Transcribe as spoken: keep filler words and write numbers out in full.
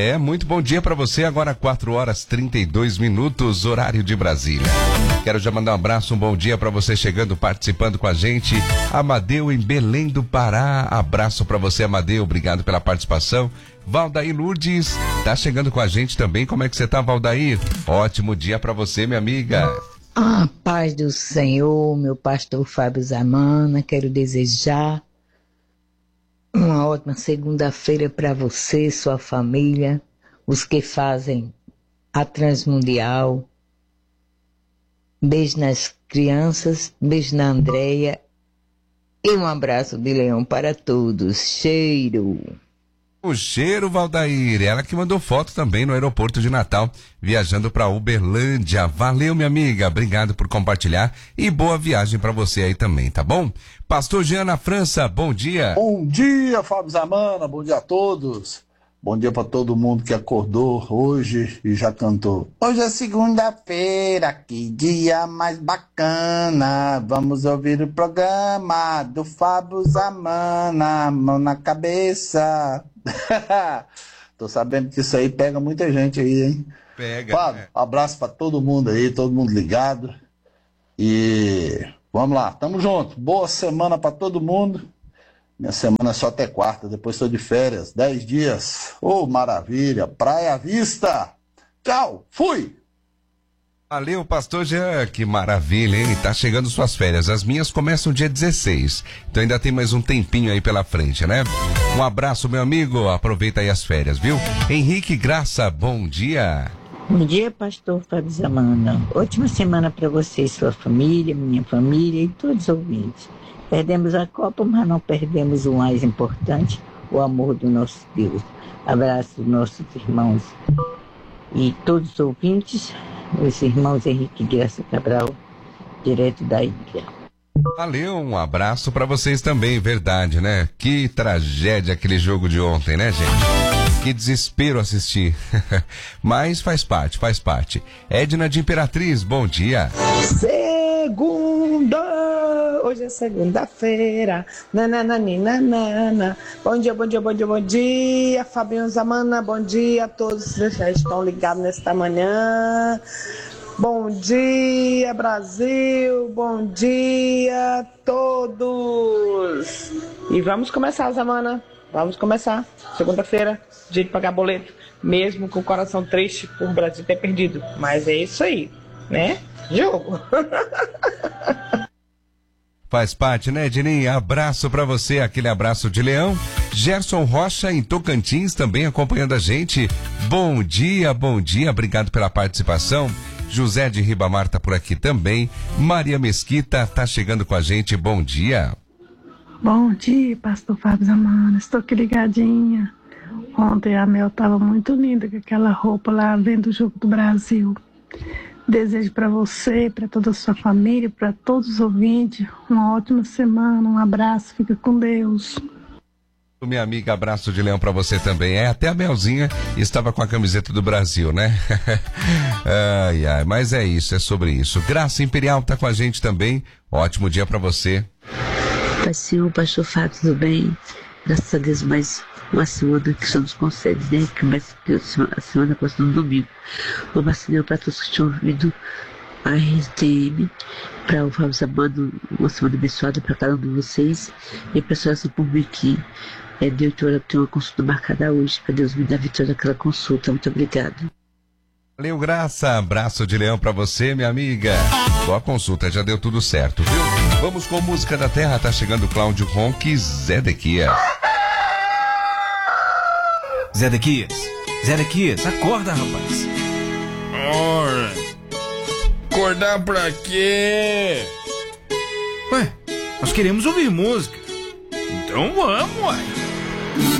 É, muito bom dia para você, agora quatro horas e trinta e dois minutos, horário de Brasília. Quero já mandar um abraço, um bom dia para você chegando, participando com a gente. Amadeu em Belém do Pará, abraço para você, Amadeu, obrigado pela participação. Valdair Lourdes, tá chegando com a gente também, como é que você tá, Valdair? Ótimo dia para você, minha amiga. Ah, paz do Senhor, meu pastor Fábio Zamana, quero desejar uma ótima segunda-feira para você, sua família, os que fazem a Transmundial. Beijo nas crianças, beijo na Andréia e um abraço de leão para todos. Cheiro! O cheiro, Valdair, ela que mandou foto também no aeroporto de Natal, viajando para Uberlândia. Valeu, minha amiga, obrigado por compartilhar e boa viagem para você aí também, tá bom? Pastor Jean na França, bom dia. Bom dia, Fábio Zamana, bom dia a todos. Bom dia para todo mundo que acordou hoje e já cantou. Hoje é segunda-feira, que dia mais bacana. Vamos ouvir o programa do Fábio Zamana, mão na cabeça. Tô sabendo que isso aí pega muita gente aí, hein? Pega. Fábio, é. abraço para todo mundo aí, todo mundo ligado. E vamos lá, tamo junto. Boa semana para todo mundo. Minha semana é só até quarta, depois estou de férias, dez dias. Ô, oh, maravilha, praia à vista. Tchau, fui. Valeu, pastor Jean, que maravilha, hein? Tá chegando suas férias, as minhas começam dia dezesseis, então ainda tem mais um tempinho aí pela frente, né? Um abraço, meu amigo, aproveita aí as férias, viu? Henrique Graça, bom dia. Bom dia, pastor Fábio Zamana. Ótima semana para você e sua família, minha família e todos os ouvintes. Perdemos a Copa, mas não perdemos o mais importante, o amor do nosso Deus. Abraço dos nossos irmãos e todos os ouvintes, os irmãos Henrique Graça Cabral, direto da ilha. Valeu, um abraço para vocês também, verdade, né? Que tragédia aquele jogo de ontem, né, gente? Que desespero assistir. Mas faz parte, faz parte. Edna de Imperatriz, bom dia. Segunda! Hoje é segunda-feira. Nananana. Bom dia, bom dia, bom dia, bom dia. Fabinho Zamana, bom dia a todos que já estão ligados nesta manhã. Bom dia, Brasil. Bom dia a todos. E vamos começar, Zamana. Vamos começar. Segunda-feira, dia de pagar boleto. Mesmo com o coração triste por o Brasil ter perdido. Mas é isso aí, né? Jogo. Faz parte, né, Edninho? Abraço pra você, aquele abraço de leão. Gerson Rocha em Tocantins também acompanhando a gente. Bom dia, bom dia, obrigado pela participação. José de Ribamar tá por aqui também. Maria Mesquita tá chegando com a gente, bom dia. Bom dia, pastor Fábio Zamana, estou aqui ligadinha. Ontem a Mel estava muito linda com aquela roupa lá, vendo o jogo do Brasil. Desejo para você, para toda a sua família, para todos os ouvintes, uma ótima semana, um abraço, fica com Deus. Minha amiga, abraço de leão para você também. É, até a Melzinha estava com a camiseta do Brasil, né? Ai, ai, mas é isso, é sobre isso. Graça Imperial tá com a gente também. Ótimo dia para você. Pai Senhor, pastor Fábio, tudo bem? Graças a Deus, mais uma semana que só nos concede, né? Que mais que a semana próxima no domingo. Uma vacina para todos que estão ouvindo a R T M, para o Fábio Zamana, uma semana abençoada para cada um de vocês. E a pessoa assim por mim que é de oito horas, tem uma consulta marcada hoje, para Deus me dar vitória naquela consulta. Muito obrigada. Valeu, Graça. Abraço de leão pra você, minha amiga. Boa consulta, já deu tudo certo, viu? Vamos com música da terra, tá chegando Cláudio Ronque, Zedequias. Zedequias, Zedequias, acorda, rapaz. Ora, acordar pra quê? Ué, nós queremos ouvir música. Então vamos, ué.